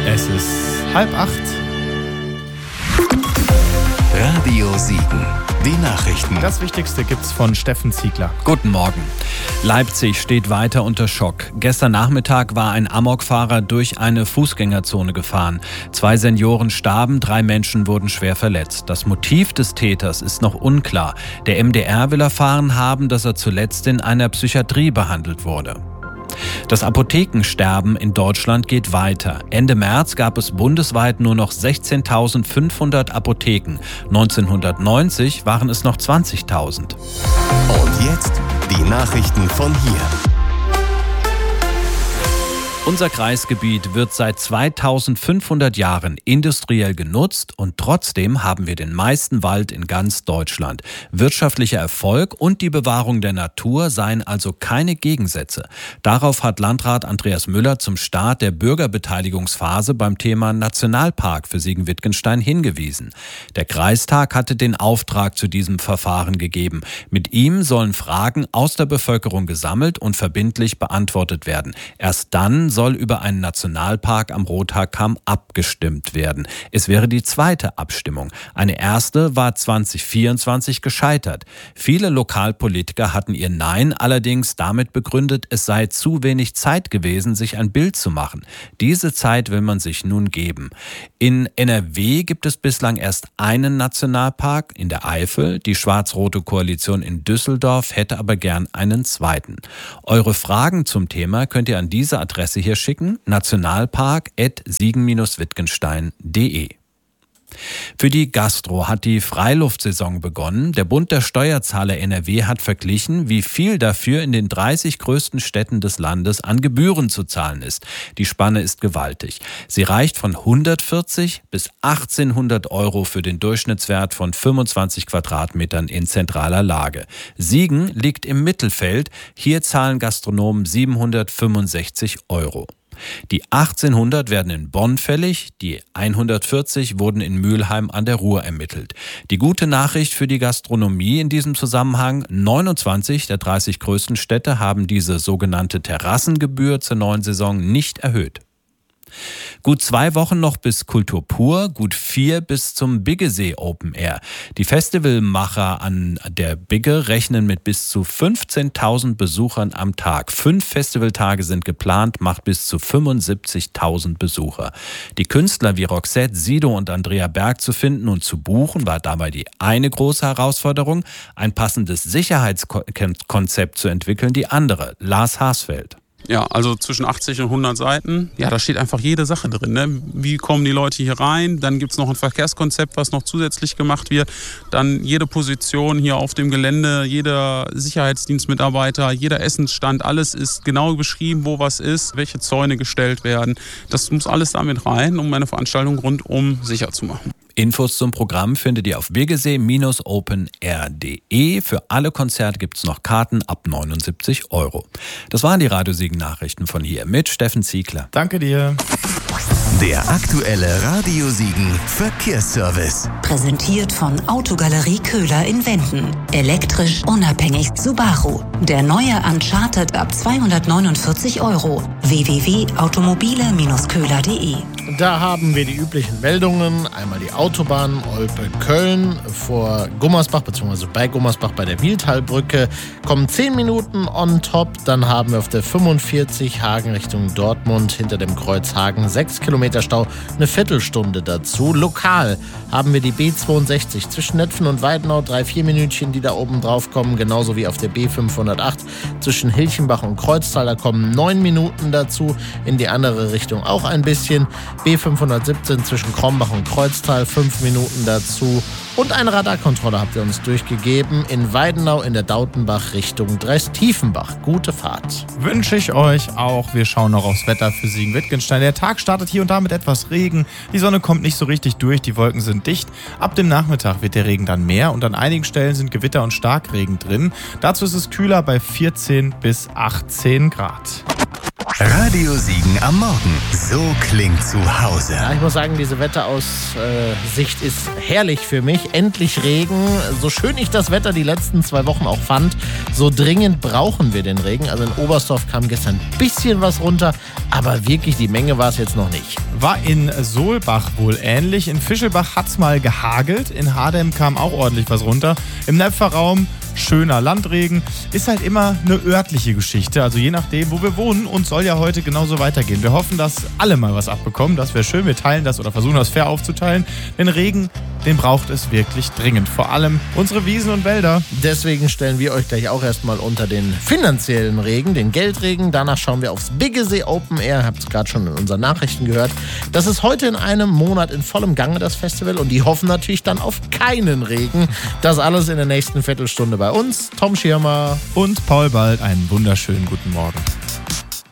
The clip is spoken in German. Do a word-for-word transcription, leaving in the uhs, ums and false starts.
Es ist halb acht. Radio Siegen. Die Nachrichten. Das Wichtigste gibt's von Steffen Ziegler. Guten Morgen. Leipzig steht weiter unter Schock. Gestern Nachmittag war ein Amokfahrer durch eine Fußgängerzone gefahren. Zwei Senioren starben, drei Menschen wurden schwer verletzt. Das Motiv des Täters ist noch unklar. Der M D R will erfahren haben, dass er zuletzt in einer Psychiatrie behandelt wurde. Das Apothekensterben in Deutschland geht weiter. Ende März gab es bundesweit nur noch sechzehntausendfünfhundert Apotheken. neunzehnhundertneunzig waren es noch zwanzigtausend. Und jetzt die Nachrichten von hier. Unser Kreisgebiet wird seit zweitausendfünfhundert Jahren industriell genutzt und trotzdem haben wir den meisten Wald in ganz Deutschland. Wirtschaftlicher Erfolg und die Bewahrung der Natur seien also keine Gegensätze. Darauf hat Landrat Andreas Müller zum Start der Bürgerbeteiligungsphase beim Thema Nationalpark für Siegen-Wittgenstein hingewiesen. Der Kreistag hatte den Auftrag zu diesem Verfahren gegeben. Mit ihm sollen Fragen aus der Bevölkerung gesammelt und verbindlich beantwortet werden. Erst dann soll über einen Nationalpark am Rothaarkamm abgestimmt werden. Es wäre die zweite Abstimmung. Eine erste war zwanzig vierundzwanzig gescheitert. Viele Lokalpolitiker hatten ihr Nein allerdings damit begründet, es sei zu wenig Zeit gewesen, sich ein Bild zu machen. Diese Zeit will man sich nun geben. In N R W gibt es bislang erst einen Nationalpark, in der Eifel. Die schwarz-rote Koalition in Düsseldorf hätte aber gern einen zweiten. Eure Fragen zum Thema könnt ihr an diese Adresse hier schicken, nationalpark at siegen wittgenstein punkt de. Für die Gastro hat die Freiluftsaison begonnen. Der Bund der Steuerzahler N R W hat verglichen, wie viel dafür in den dreißig größten Städten des Landes an Gebühren zu zahlen ist. Die Spanne ist gewaltig. Sie reicht von hundertvierzig bis achtzehnhundert Euro für den Durchschnittswert von fünfundzwanzig Quadratmetern in zentraler Lage. Siegen liegt im Mittelfeld. Hier zahlen Gastronomen siebenhundertfünfundsechzig Euro. Die achtzehnhundert werden in Bonn fällig, die hundertvierzig wurden in Mülheim an der Ruhr ermittelt. Die gute Nachricht für die Gastronomie in diesem Zusammenhang: neunundzwanzig der dreißig größten Städte haben diese sogenannte Terrassengebühr zur neuen Saison nicht erhöht. Gut zwei Wochen noch bis Kultur pur, gut vier bis zum Biggesee Open Air. Die Festivalmacher an der Bigge rechnen mit bis zu fünfzehntausend Besuchern am Tag. Fünf Festivaltage sind geplant, macht bis zu fünfundsiebzigtausend Besucher. Die Künstler wie Roxette, Sido und Andrea Berg zu finden und zu buchen, war dabei die eine große Herausforderung. Ein passendes Sicherheitskonzept zu entwickeln, die andere. Lars Haasfeld. Ja, also zwischen achtzig und hundert Seiten. Ja, da steht einfach jede Sache drin. Ne? Wie kommen die Leute hier rein? Dann gibt es noch ein Verkehrskonzept, was noch zusätzlich gemacht wird. Dann jede Position hier auf dem Gelände, jeder Sicherheitsdienstmitarbeiter, jeder Essensstand, alles ist genau beschrieben, wo was ist, welche Zäune gestellt werden. Das muss alles damit rein, um eine Veranstaltung rundum sicher zu machen. Infos zum Programm findet ihr auf biggesee Bindestrich open air punkt de. Für alle Konzerte gibt es noch Karten ab neunundsiebzig Euro. Das waren die Radio Siegen Nachrichten von hier mit Steffen Ziegler. Danke dir. Der aktuelle Radio Siegen Verkehrsservice. Präsentiert von Autogalerie Köhler in Wenden. Elektrisch unabhängig Subaru. Der neue Uncharted ab zweihundertneunundvierzig Euro. w w w punkt automobile köhler punkt de. Da haben wir die üblichen Meldungen. Einmal die Autobahn Olpe-Köln vor Gummersbach, beziehungsweise bei Gummersbach bei der Wiehltalbrücke. Kommen zehn Minuten on top. Dann haben wir auf der fünfundvierzig Hagen Richtung Dortmund hinter dem Kreuz Hagen sechs Kilometer Stau, eine Viertelstunde dazu. Lokal haben wir die B zweiundsechzig zwischen Netphen und Weidenau, drei, vier Minütchen, die da oben drauf kommen. Genauso wie auf der B fünfhundertacht zwischen Hilchenbach und Kreuztal. Da kommen neun Minuten dazu. In die andere Richtung auch ein bisschen. B fünfhundertsiebzehn zwischen Krombach und Kreuztal, fünf Minuten dazu. Und eine Radarkontrolle habt ihr uns durchgegeben in Weidenau in der Dautenbach Richtung Dreis-Tiefenbach. Gute Fahrt. Wünsche ich euch auch. Wir schauen noch aufs Wetter für Siegen-Wittgenstein. Der Tag startet hier und da mit etwas Regen. Die Sonne kommt nicht so richtig durch, die Wolken sind dicht. Ab dem Nachmittag wird der Regen dann mehr und an einigen Stellen sind Gewitter und Starkregen drin. Dazu ist es kühler bei vierzehn bis achtzehn Grad. Radio Siegen am Morgen. So klingt zu Hause. Ja, ich muss sagen, diese Wetteraussicht ist herrlich für mich. Endlich Regen. So schön ich das Wetter die letzten zwei Wochen auch fand, so dringend brauchen wir den Regen. Also in Oberstdorf kam gestern ein bisschen was runter, aber wirklich die Menge war es jetzt noch nicht. War in Solbach wohl ähnlich. In Fischelbach hat es mal gehagelt. In Hardem kam auch ordentlich was runter. Im Nepferraum schöner Landregen. Ist halt immer eine örtliche Geschichte. Also je nachdem, wo wir wohnen, uns soll ja heute genauso weitergehen. Wir hoffen, dass alle mal was abbekommen. Das wäre schön. Wir teilen das oder versuchen das fair aufzuteilen. Den Regen, den braucht es wirklich dringend. Vor allem unsere Wiesen und Wälder. Deswegen stellen wir euch gleich auch erstmal unter den finanziellen Regen, den Geldregen. Danach schauen wir aufs Biggesee Open Air. Habt es gerade schon in unseren Nachrichten gehört. Das ist heute in einem Monat in vollem Gange, das Festival. Und die hoffen natürlich dann auf keinen Regen. Das alles in der nächsten Viertelstunde bei uns. Tom Schirmer und Paul Bald. Einen wunderschönen guten Morgen.